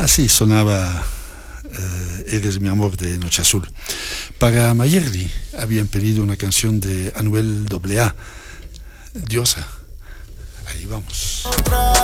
Así sonaba Eres mi amor de Noche Azul. Para Mayerly habían pedido una canción de Anuel AA, Diosa. Ahí vamos.